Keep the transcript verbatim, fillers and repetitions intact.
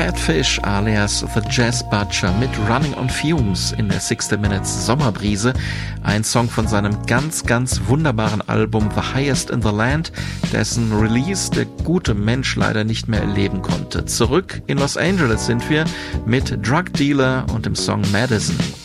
Flatfish alias The Jazz Butcher mit Running on Fumes in der sixty Minutes Sommerbrise. Ein Song von seinem ganz, ganz wunderbaren Album The Highest in the Land, dessen Release der gute Mensch leider nicht mehr erleben konnte. Zurück in Los Angeles sind wir mit Drug Dealer und dem Song Madison.